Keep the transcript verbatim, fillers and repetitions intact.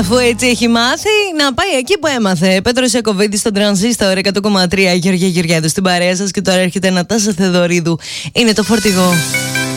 Αφού έτσι έχει μάθει, να πάει εκεί που έμαθε. Πέτρος Ιακωβίδης στον Τρανζίστορ εκατό κόμμα τρία. Γεωργία Γεωργιάδου στην παρέα σας. Και τώρα έρχεται Νατάσα Θεοδωρίδου. Είναι το φορτηγό.